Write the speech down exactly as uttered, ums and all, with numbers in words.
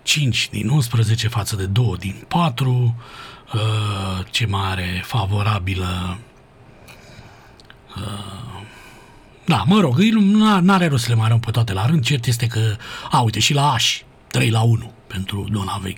cinci din unsprezece față de doi din patru. Uh, ce mare favorabilă. Uh, da, mă rog, n-are rost să le mai pe toate la rând. Cert este că, a, uite, și la Aș, trei la unu pentru Donavechi.